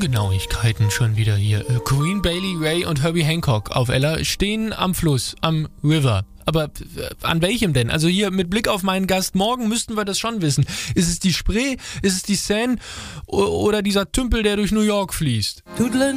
Ungenauigkeiten schon wieder hier. Queen, Bailey, Ray und Herbie Hancock auf Ella stehen am Fluss, am River. Aber an welchem denn? Also hier mit Blick auf meinen Gast morgen müssten wir das schon wissen. Ist es die Spree, ist es die Seine oder dieser Tümpel, der durch New York fließt?